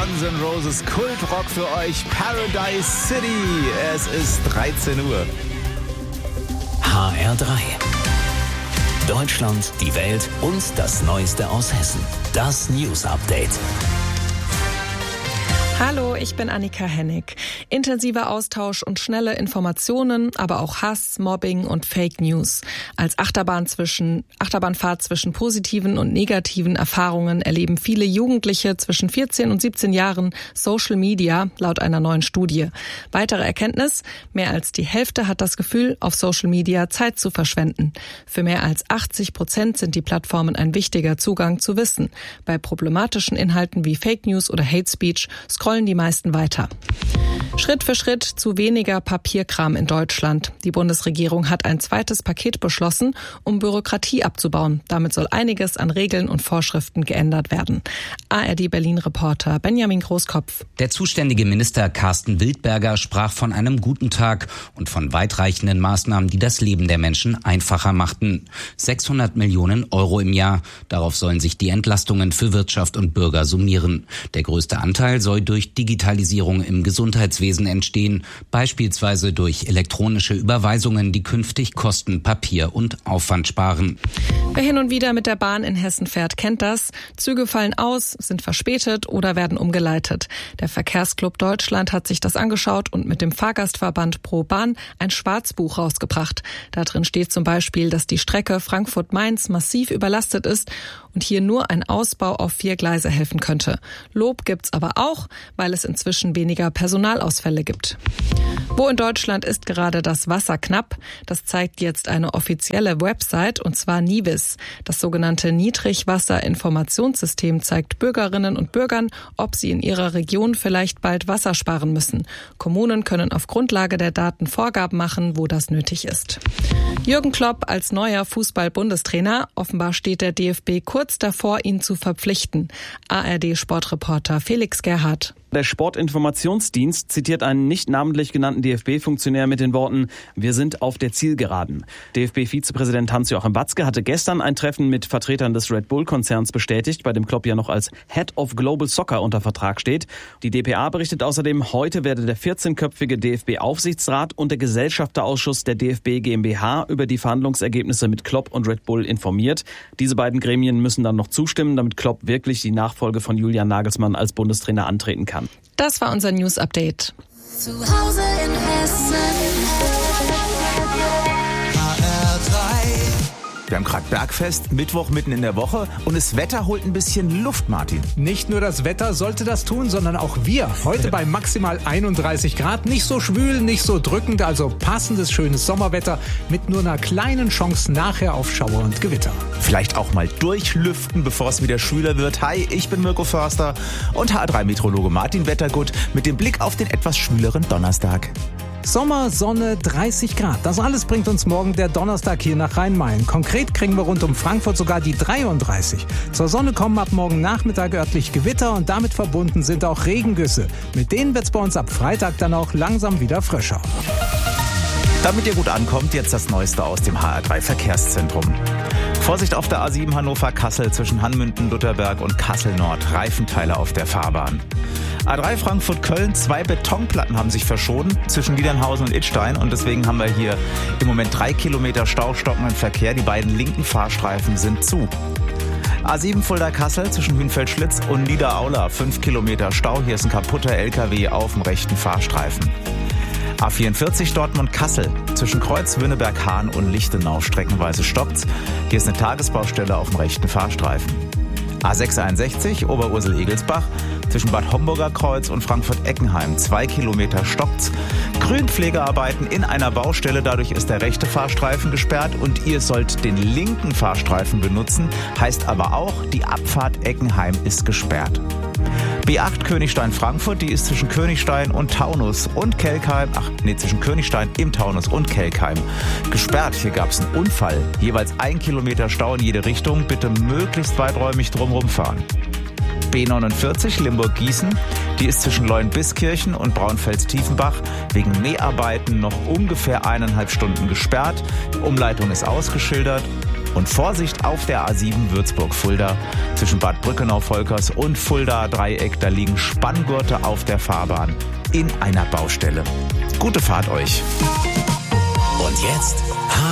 Guns N' Roses Kultrock für euch, Paradise City. Es ist 13 Uhr. HR3. Deutschland, die Welt und das Neueste aus Hessen. Das News Update. Hallo, ich bin Annika Hennig. Intensiver Austausch und schnelle Informationen, aber auch Hass, Mobbing und Fake News. Als Achterbahnfahrt zwischen positiven und negativen Erfahrungen erleben viele Jugendliche zwischen 14 und 17 Jahren Social Media, laut einer neuen Studie. Weitere Erkenntnis: Mehr als die Hälfte hat das Gefühl, auf Social Media Zeit zu verschwenden. Für mehr als 80% sind die Plattformen ein wichtiger Zugang zu Wissen. Bei problematischen Inhalten wie Fake News oder Hate Speech scrollen die meisten weiter. Schritt für Schritt zu weniger Papierkram in Deutschland. Die Bundesregierung hat ein zweites Paket beschlossen, um Bürokratie abzubauen. Damit soll einiges an Regeln und Vorschriften geändert werden. ARD-Berlin-Reporter Benjamin Großkopf. Der zuständige Minister Carsten Wildberger sprach von einem guten Tag und von weitreichenden Maßnahmen, die das Leben der Menschen einfacher machten. 600 Millionen Euro im Jahr. Darauf sollen sich die Entlastungen für Wirtschaft und Bürger summieren. Der größte Anteil soll durch Digitalisierung im Gesundheitswesen entstehen, beispielsweise durch elektronische Überweisungen, die künftig Kosten, Papier und Aufwand sparen. Wer hin und wieder mit der Bahn in Hessen fährt, kennt das. Züge fallen aus, sind verspätet oder werden umgeleitet. Der Verkehrsclub Deutschland hat sich das angeschaut und mit dem Fahrgastverband Pro Bahn ein Schwarzbuch rausgebracht. Da drin steht zum Beispiel, dass die Strecke Frankfurt-Mainz massiv überlastet ist und hier nur ein Ausbau auf 4 Gleise helfen könnte. Lob gibt's aber auch, weil es inzwischen weniger Personalausfälle gibt. Wo in Deutschland ist gerade das Wasser knapp? Das zeigt jetzt eine offizielle Website, und zwar Nivis. Das sogenannte Niedrigwasserinformationssystem zeigt Bürgerinnen und Bürgern, ob sie in ihrer Region vielleicht bald Wasser sparen müssen. Kommunen können auf Grundlage der Daten Vorgaben machen, wo das nötig ist. Jürgen Klopp als neuer Fußball-Bundestrainer. Offenbar steht der DFB kurz davor, ihn zu verpflichten. ARD-Sportreporter Felix Gerhardt. Der Sportinformationsdienst zitiert einen nicht namentlich genannten DFB-Funktionär mit den Worten: Wir sind auf der Zielgeraden. DFB-Vizepräsident Hans-Joachim Watzke hatte gestern ein Treffen mit Vertretern des Red Bull-Konzerns bestätigt, bei dem Klopp ja noch als Head of Global Soccer unter Vertrag steht. Die dpa berichtet außerdem, heute werde der 14-köpfige DFB-Aufsichtsrat und der Gesellschafterausschuss der DFB GmbH über die Verhandlungsergebnisse mit Klopp und Red Bull informiert. Diese beiden Gremien müssen dann noch zustimmen, damit Klopp wirklich die Nachfolge von Julian Nagelsmann als Bundestrainer antreten kann. Das war unser News Update. Zu Hause in Hessen. Wir haben gerade Bergfest, Mittwoch mitten in der Woche und das Wetter holt ein bisschen Luft, Martin. Nicht nur das Wetter sollte das tun, sondern auch wir. Heute bei maximal 31 Grad. Nicht so schwül, nicht so drückend, also passendes, schönes Sommerwetter mit nur einer kleinen Chance nachher auf Schauer und Gewitter. Vielleicht auch mal durchlüften, bevor es wieder schwüler wird. Hi, ich bin Mirko Förster und HR3-Meteorologe Martin Wettergut mit dem Blick auf den etwas schwüleren Donnerstag. Sommer, Sonne, 30 Grad. Das alles bringt uns morgen der Donnerstag hier nach Rhein-Main. Konkret kriegen wir rund um Frankfurt sogar die 33. Zur Sonne kommen ab morgen Nachmittag örtlich Gewitter und damit verbunden sind auch Regengüsse. Mit denen wird's bei uns ab Freitag dann auch langsam wieder frischer. Damit ihr gut ankommt, jetzt das Neueste aus dem HR3 Verkehrszentrum. Vorsicht auf der A7 Hannover-Kassel zwischen Hanmünden-Lutherberg und Kassel-Nord. Reifenteile auf der Fahrbahn. A3 Frankfurt-Köln, 2 Betonplatten haben sich verschoben zwischen Liedernhausen und Idstein und deswegen haben wir hier im Moment 3 Kilometer staustockenden Verkehr. Die beiden linken Fahrstreifen sind zu. A7 Fulda-Kassel zwischen Hünfeld-Schlitz und Niederaula, 5 Kilometer Stau. Hier ist ein kaputter LKW auf dem rechten Fahrstreifen. A44 Dortmund-Kassel zwischen Kreuz-Wünneberg-Hahn und Lichtenau streckenweise stoppt's. Hier ist eine Tagesbaustelle auf dem rechten Fahrstreifen. A661 Oberursel-Egelsbach zwischen Bad Homburger Kreuz und Frankfurt-Eckenheim, 2 Kilometer stockt's. Grünpflegearbeiten in einer Baustelle, dadurch ist der rechte Fahrstreifen gesperrt und ihr sollt den linken Fahrstreifen benutzen, heißt aber auch, die Abfahrt Eckenheim ist gesperrt. B8 Königstein-Frankfurt, die ist zwischen Königstein und Taunus und Kelkheim, zwischen Königstein im Taunus und Kelkheim gesperrt. Hier gab es einen Unfall. Jeweils 1 Kilometer Stau in jede Richtung. Bitte möglichst weiträumig drumherum fahren. B49 Limburg-Gießen, die ist zwischen Leuenbiskirchen und Braunfels-Tiefenbach wegen Mäharbeiten noch ungefähr 1,5 Stunden gesperrt. Die Umleitung ist ausgeschildert. Und Vorsicht auf der A7 Würzburg-Fulda. Zwischen Bad Brückenau-Volkers und Fulda-Dreieck, da liegen Spanngurte auf der Fahrbahn in einer Baustelle. Gute Fahrt euch. Und jetzt